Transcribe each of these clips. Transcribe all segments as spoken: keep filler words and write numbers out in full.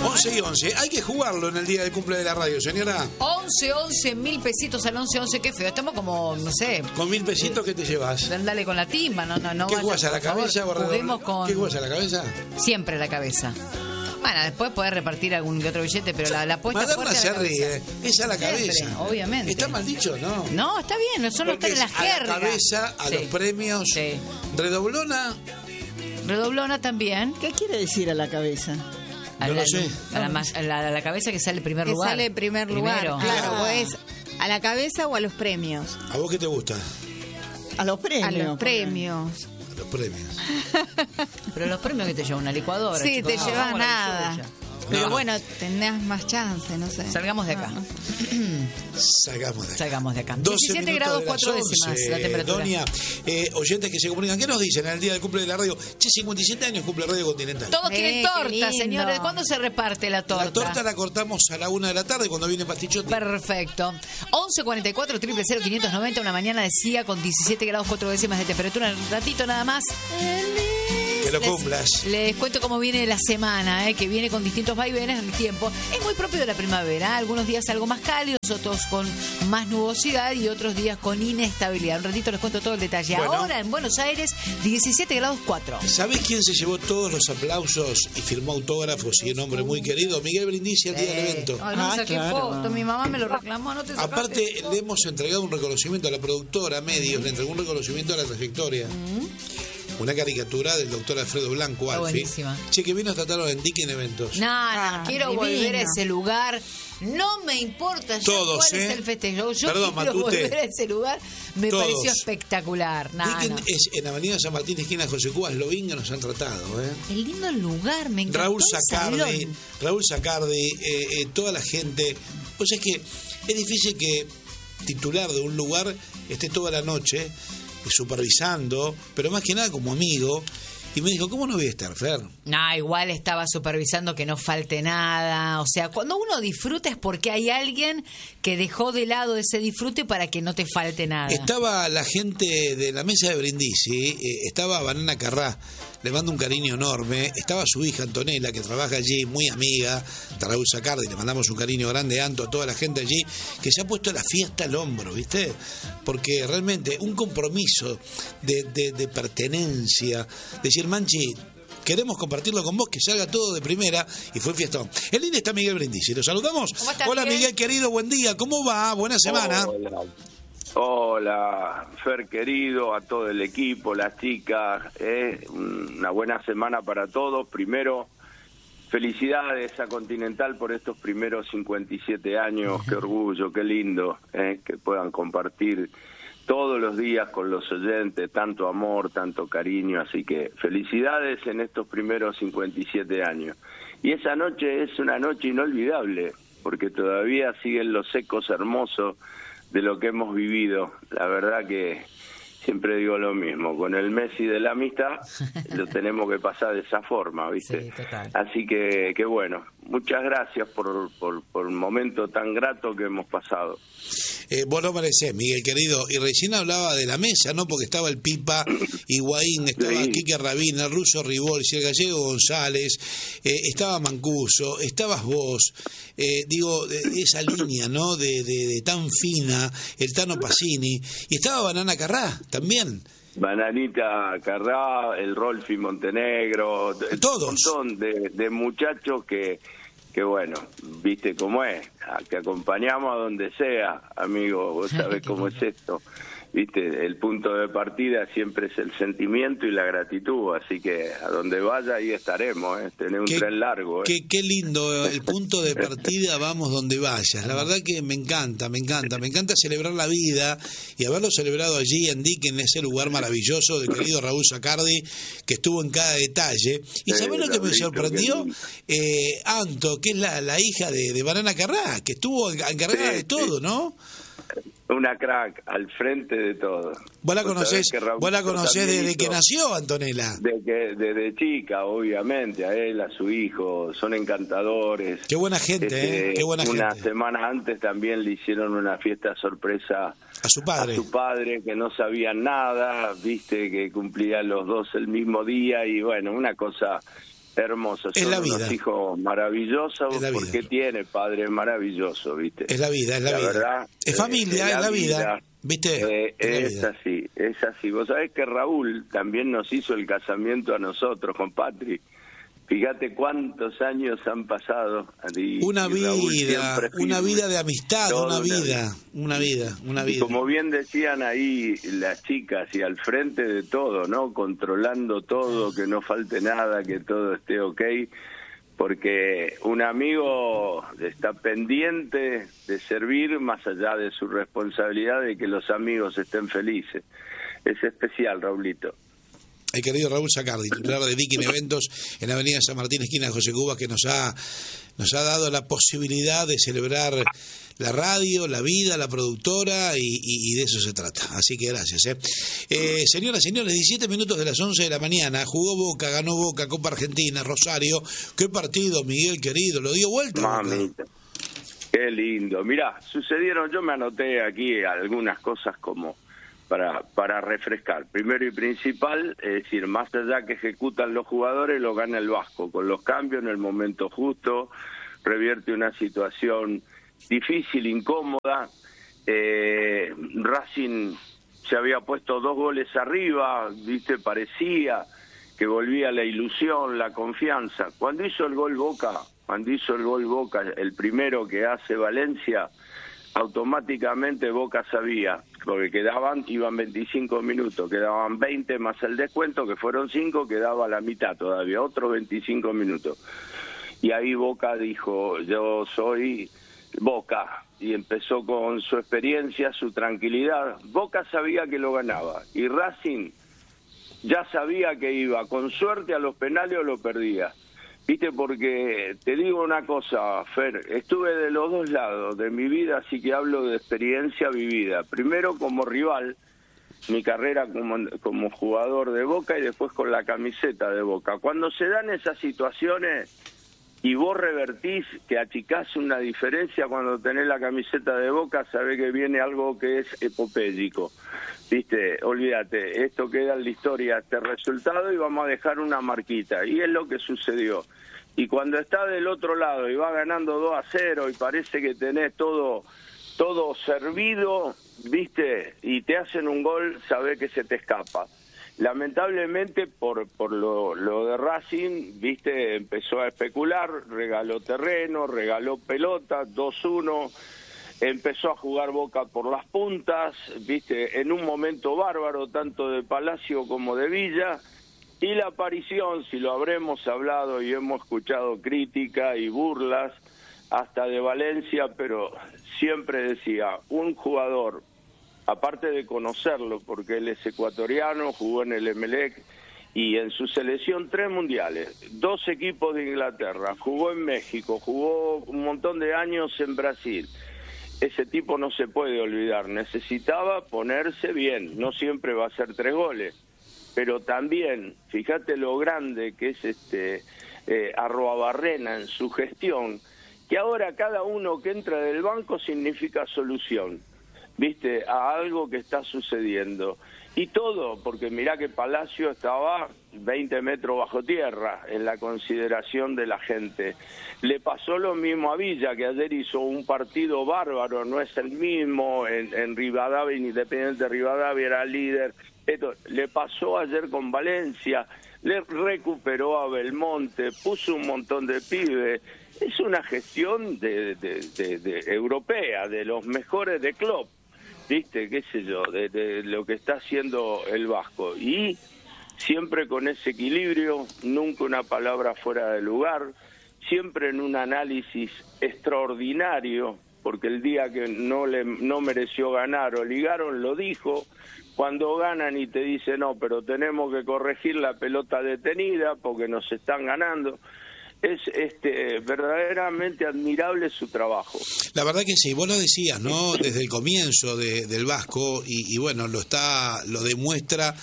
once y once. Hay que jugarlo en el día del cumple de la radio, señora. once, once, mil pesitos al once, once. Qué feo. Estamos como, no sé. Con mil pesitos, ¿qué te llevas? Dale con la timba. No, no, no. ¿Qué vayas, jugás a la cabeza? Favor, juguemos con... ¿Qué jugás a la cabeza? Siempre a la cabeza. Bueno, después podés repartir algún que otro billete, pero la, la apuesta Maderna fuerte se a la ríe. Es a la Siempre, cabeza. obviamente. ¿Está mal dicho? No. No, está bien. Solo está en la jerga. A la cabeza, a sí. los premios. Sí. Redoblona. Redoblona también. ¿Qué quiere decir a la cabeza? A, No la, lo sé. a, la, a, la, a la cabeza que sale en primer Que lugar. sale en primer lugar, Primero. claro. Ah. Pues a la cabeza o a los premios. ¿A vos qué te gusta? A los premios. A los premios. A los premios. Pero los premios que te llevan una licuadora. Sí, chicos. te No, llevas vamos a la nada. suya. Pero No. bueno, tenés más chance, no sé. Salgamos de acá. No. Sacamos de acá. Salgamos de acá. doce diecisiete minutos grados de las cuatro décimas once. la temperatura. Doña, eh, oyentes que se comunican, ¿qué nos dicen en el día del cumple de la radio? Che, cincuenta y siete años cumple Radio Continental. Todos Eh, quieren qué torta, lindo. señores. ¿Cuándo se reparte la torta? La torta la cortamos a la una de la tarde cuando viene Pastichotti. Perfecto. once cuarenta y cuatro, cero cero cero, quinientos noventa, una mañana decía con diecisiete grados cuatro décimas de temperatura. Un ratito nada más. Que lo Les- cumplas. Les cuento cómo viene la semana, ¿eh? Que viene con distintos vaivenes en el tiempo. Es muy propio de la primavera. Algunos días algo más cálidos, otros con más nubosidad y otros días con inestabilidad. Un ratito les cuento todo el detalle. Bueno. Ahora en Buenos Aires, diecisiete grados cuatro. ¿Sabés quién se llevó todos los aplausos y firmó autógrafos y un hombre muy querido? Miguel Brindisi el día del evento. Ay, no Ah, saqué claro. foto. Mi mamá me lo reclamó. No te sacaste Aparte, foto. le hemos entregado un reconocimiento a la productora, Medios, le entregó un reconocimiento a la trayectoria. Una caricatura del doctor Alfredo Blanco, Está Alfi. buenísima. Che, que vino a tratarlo en Dick en eventos. No, no, Ah, quiero divino. volver a ese lugar. No me importa ya Todos, cuál ¿eh? es el festejo. Yo Perdón, quiero Matute. volver a ese lugar. Me Todos. pareció espectacular. No, Dick no. es en Avenida San Martín, esquina José Cubas, Lovinga nos han tratado, ¿eh? El lindo lugar, me encantó. Raúl el Sacardi, salón. Raúl Sacardi, eh, eh, toda la gente. Pues es que es difícil que titular de un lugar esté toda la noche eh, supervisando, pero más que nada como amigo. Y me dijo, ¿cómo no voy a estar, Fer? No, igual estaba supervisando que no falte nada. O sea, cuando uno disfruta es porque hay alguien que dejó de lado ese disfrute para que no te falte nada. Estaba la gente de la mesa de Brindisi, eh, estaba Banana Carrá, le mando un cariño enorme, estaba su hija Antonella, que trabaja allí, muy amiga de Raúl Sacardi, le mandamos un cariño grande, Anto, a toda la gente allí, que se ha puesto la fiesta al hombro, ¿viste? Porque realmente un compromiso de, de, de pertenencia, decir, Manchi, queremos compartirlo con vos, que salga todo de primera, y fue fiestón. En línea está Miguel Brindisi, ¿lo saludamos? ¿Cómo estás, Hola Miguel? Miguel, querido, buen día, ¿cómo va? Buena semana. Hola. Hola, Fer querido, a todo el equipo, las chicas, eh, una buena semana para todos. Primero, felicidades a Continental por estos primeros cincuenta y siete años, qué orgullo, qué lindo, eh, que puedan compartir todos los días con los oyentes, tanto amor, tanto cariño, así que felicidades en estos primeros cincuenta y siete años. Y esa noche es una noche inolvidable, porque todavía siguen los ecos hermosos de lo que hemos vivido. La verdad que siempre digo lo mismo, con el Messi de la amistad lo tenemos que pasar de esa forma, ¿viste? Sí, total. Así que, que bueno, muchas gracias por, por, por un momento tan grato que hemos pasado. Eh, vos lo merecés, Miguel, querido. Y recién hablaba de la mesa, ¿no? Porque estaba el Pipa, Higuaín, estaba Sí. Quique Rabín, el ruso Rivolsi, el gallego González, eh, estaba Mancuso, estabas vos. Eh, digo, de- esa línea, ¿no? De, de, de tan fina, el Tano Pacini. Y estaba Banana Carrá, también. Bananita Carrá, el Rolfi Montenegro, t- Todos. un montón de, de muchachos que, que bueno, viste cómo es, a- que acompañamos a donde sea, amigo, vos sabés cómo es esto. Viste, el punto de partida siempre es el sentimiento y la gratitud, así que a donde vaya ahí estaremos, ¿eh? Tener un Qué- tren largo. ¿eh? Qué, qué lindo el punto de partida, vamos donde vayas. La verdad que me encanta, me encanta, me encanta celebrar la vida y haberlo celebrado allí en Dick, en ese lugar maravilloso del querido Raúl Sacardi, que estuvo en cada detalle. ¿Y Sí, sabés lo que me Raulito, sorprendió? qué lindo. Eh, Anto, que es la, la hija de, de Banana Carrá, que estuvo encargada Sí, de todo, sí. ¿no? Una crack, al frente de todo. Vos la Vos conocés, sabés que Raulito vos la conocés también desde que hizo- nació, Antonella. De que desde chica, obviamente, a él, a su hijo, son encantadores. Qué buena gente, Este, ¿eh? Qué buena una gente. semana antes también le hicieron una fiesta sorpresa A su padre. a su padre, que no sabía nada, viste, que cumplían los dos el mismo día, y bueno, una cosa Hermoso, Es son la unos vida. hijos maravillosos, Es la vida. porque tiene padre maravilloso, ¿viste? Es la vida, es la, La vida. verdad, es eh, familia, es es la la vida. vida. ¿Viste? Eh, es la es vida. así, es así. Vos sabés que Raúl también nos hizo el casamiento a nosotros con Patri. Fíjate cuántos años han pasado. Y, Una y Raúl vida, siempre una firme. vida de amistad, Toda una una vida, vida. una vida, una Y vida. como bien decían ahí las chicas, y al frente de todo, ¿no? Controlando todo, que no falte nada, que todo esté ok, porque un amigo está pendiente de servir más allá de su responsabilidad de que los amigos estén felices. Es especial, Raulito. El querido Raúl Sacardi, titular de Dikin Eventos en la avenida San Martín, esquina de José Cuba, que nos ha, nos ha dado la posibilidad de celebrar la radio, la vida, la productora, y, y, y de eso se trata. Así que gracias. ¿eh? Eh, señoras y señores, diecisiete minutos de las once de la mañana, jugó Boca, ganó Boca, Copa Argentina, Rosario. Qué partido, Miguel querido, lo dio vuelta. Mamita, qué lindo. Mirá, sucedieron, yo me anoté aquí algunas cosas como para para refrescar. Primero y principal, es decir, más allá que ejecutan los jugadores, lo gana el Vasco, con los cambios en el momento justo, revierte una situación difícil, incómoda. eh, Racing se había puesto dos goles arriba, viste, parecía que volvía la ilusión, la confianza. Cuando hizo el gol Boca, cuando hizo el gol Boca, el primero que hace Valencia, automáticamente Boca sabía, porque quedaban, iban veinticinco minutos, quedaban veinte más el descuento, que fueron cinco, quedaba la mitad todavía, otros veinticinco minutos. Y ahí Boca dijo, yo soy Boca, y empezó con su experiencia, su tranquilidad. Boca sabía que lo ganaba, y Racing ya sabía que iba, con suerte a los penales o lo perdía. Viste, porque te digo una cosa, Fer, estuve de los dos lados de mi vida, así que hablo de experiencia vivida. Primero como rival, mi carrera como, como jugador de Boca, y después con la camiseta de Boca. Cuando se dan esas situaciones y vos revertís, que achicás una diferencia cuando tenés la camiseta de Boca, sabés que viene algo que es epopélico. Viste, olvídate, esto queda en la historia, este resultado, y vamos a dejar una marquita. Y es lo que sucedió. Y cuando está del otro lado y va ganando dos a cero y parece que tenés todo todo servido, viste, y te hacen un gol, sabés que se te escapa. Lamentablemente por por lo, lo de Racing, viste, empezó a especular, regaló terreno, regaló pelota, dos uno, empezó a jugar Boca por las puntas, viste, en un momento bárbaro, tanto de Palacio como de Villa, y la aparición, si lo habremos hablado y hemos escuchado crítica y burlas, hasta de Valencia, pero siempre decía, un jugador, aparte de conocerlo, porque él es ecuatoriano, jugó en el Emelec, y en su selección tres mundiales, dos equipos de Inglaterra, jugó en México, jugó un montón de años en Brasil. Ese tipo no se puede olvidar, necesitaba ponerse bien, no siempre va a ser tres goles, pero también, fíjate lo grande que es este eh, Arruabarrena en su gestión, que ahora cada uno que entra del banco significa solución, viste, a algo que está sucediendo. Y todo, porque mirá que Palacio estaba veinte metros bajo tierra en la consideración de la gente. Le pasó lo mismo a Villa, que ayer hizo un partido bárbaro, no es el mismo, en, en Rivadavia, Independiente Rivadavia era líder. Esto, le pasó ayer con Valencia, le recuperó a Belmonte, puso un montón de pibes. Es una gestión de, de, de, de europea, de los mejores de club. Viste, qué sé yo, de, de lo que está haciendo el Vasco. Y siempre con ese equilibrio, nunca una palabra fuera de lugar, siempre en un análisis extraordinario, porque el día que no le no mereció ganar o ligaron, lo dijo. Cuando ganan y te dicen, no, pero tenemos que corregir la pelota detenida porque nos están ganando. Es este verdaderamente admirable su trabajo. La verdad que sí, vos lo decías, ¿no? Desde el comienzo de, del Vasco, y, y bueno, lo está, lo demuestra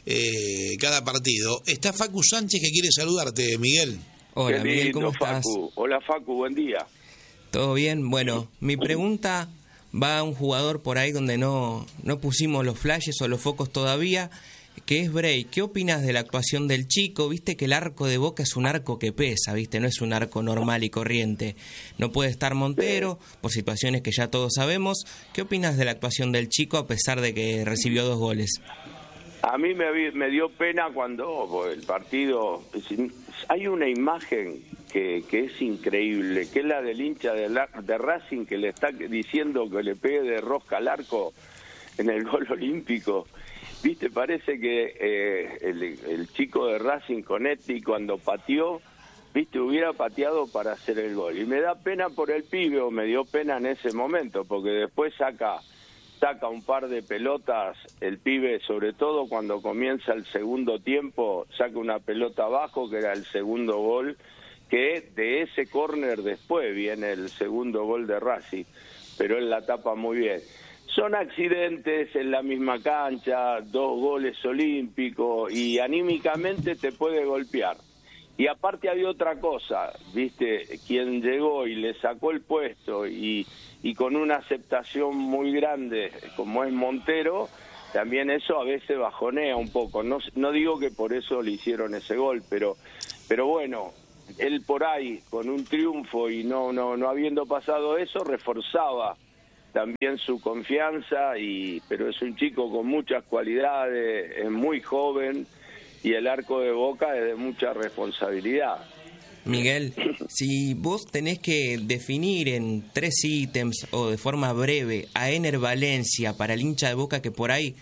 eh, cada partido. Está Facu Sánchez que quiere saludarte, Miguel. Hola, Qué Miguel, lindo, ¿cómo estás? Facu. Hola, Facu, buen día. ¿Todo bien? Bueno, mi pregunta va a un jugador por ahí donde no, no pusimos los flashes o los focos todavía, que es Bray. ¿Qué opinas de la actuación del chico? Viste que el arco de Boca es un arco que pesa, viste, no es un arco normal y corriente. No puede estar Montero por situaciones que ya todos sabemos. ¿Qué opinas de la actuación del chico a pesar de que recibió dos goles? A mí me, me dio pena cuando el partido... Hay una imagen que, que es increíble, que es la del hincha de, la, de Racing que le está diciendo que le pegue de rosca al arco en el gol olímpico. Viste, parece que eh, el, el chico de Racing Conetti cuando pateó, viste, hubiera pateado para hacer el gol. Y me da pena por el pibe, o me dio pena en ese momento, porque después saca... saca un par de pelotas, el pibe, sobre todo cuando comienza el segundo tiempo, saca una pelota abajo, que era el segundo gol, que de ese córner después viene el segundo gol de Racing, pero él la tapa muy bien. Son accidentes en la misma cancha, dos goles olímpicos, y anímicamente te puede golpear. Y aparte había otra cosa, viste, quien llegó y le sacó el puesto y, y con una aceptación muy grande como es Montero, también eso a veces bajonea un poco. No, no digo que por eso le hicieron ese gol, pero, pero bueno, él por ahí con un triunfo y no, no, no habiendo pasado eso, reforzaba también su confianza, y pero es un chico con muchas cualidades, es muy joven. Y el arco de Boca es de mucha responsabilidad. Miguel, si vos tenés que definir en tres ítems o de forma breve a Ener Valencia para el hincha de Boca que por ahí